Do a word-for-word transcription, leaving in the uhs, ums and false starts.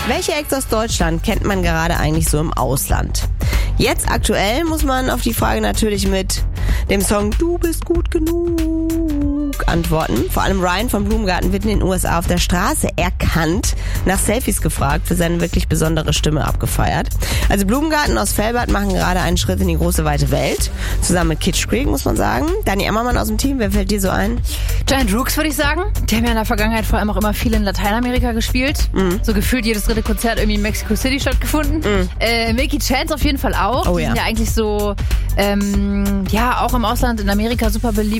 Welche Acts aus Deutschland kennt man gerade eigentlich so im Ausland? Jetzt aktuell muss man auf die Frage natürlich mit dem Song Du bist gut genug antworten. Vor allem Ryan vom Blumengarten wird in den U S A auf der Straße erkannt, nach Selfies gefragt, für seine wirklich besondere Stimme abgefeiert. Also Blumengarten aus Velbert machen gerade einen Schritt in die große weite Welt. Zusammen mit Kitsch Creek, muss man sagen. Dani Emmermann aus dem Team, wer fällt dir so ein? Giant Rooks, würde ich sagen. Die haben ja in der Vergangenheit vor allem auch immer viel in Lateinamerika gespielt. Mhm. So gefühlt jedes dritte Konzert irgendwie in Mexico City stattgefunden. Mhm. Äh, Milky Chance auf jeden Fall auch. Oh, die ja. sind ja eigentlich so, ähm, ja, auch im Ausland, in Amerika super beliebt.